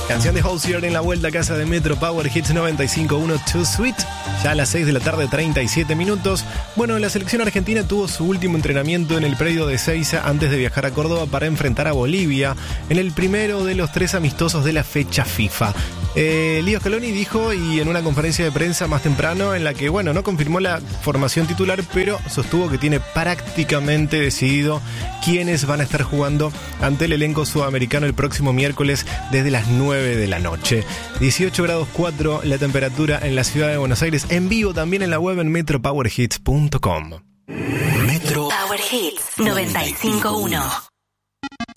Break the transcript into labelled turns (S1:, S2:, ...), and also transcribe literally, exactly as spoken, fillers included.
S1: Canción de Hozier en la vuelta a casa de Metro Power Hits noventa y cinco punto uno, Too Sweet. Ya a las seis de la tarde, treinta y siete minutos. Bueno, la selección argentina tuvo su último entrenamiento en el predio de Ezeiza antes de viajar a Córdoba para enfrentar a Bolivia en el primero de los tres amistosos de la fecha FIFA. Eh, Leo Scaloni dijo, y en una conferencia de prensa más temprano, en la que, bueno, no confirmó la formación titular, pero sostuvo que tiene prácticamente decidido quiénes van a estar jugando ante el elenco sudamericano el próximo miércoles desde las nueve de la noche. dieciocho grados cuatro la temperatura en la ciudad de Buenos Aires, en vivo también en la web en metro power hits punto com.
S2: Metro Power Hits noventa y cinco punto uno.